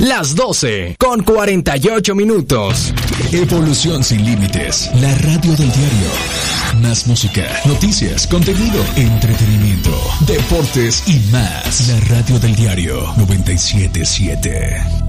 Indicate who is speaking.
Speaker 1: Las 12 con 48 minutos.
Speaker 2: Evolución sin límites. La radio del diario. Más música, noticias, contenido, entretenimiento, deportes y más. La radio del diario 97.7.